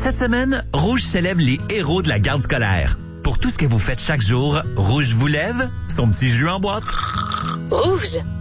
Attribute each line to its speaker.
Speaker 1: Cette semaine, Rouge célèbre les héros de la garde scolaire. Pour tout ce que vous faites chaque jour, Rouge vous lève son petit jus en boîte.
Speaker 2: Rouge,